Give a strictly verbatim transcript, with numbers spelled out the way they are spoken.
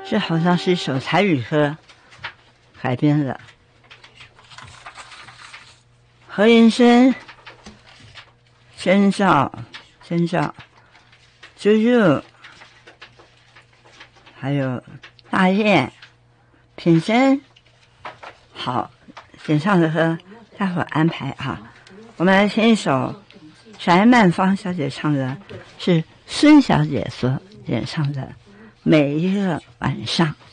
这好像是一首台语歌改编的。何云生、征兆、征兆、猪肉，还有大雁、品珍。好，选唱的歌待会儿安排啊。我们来听一首翟曼芳小姐唱的，是孙小姐所演唱的《每一个晚上》。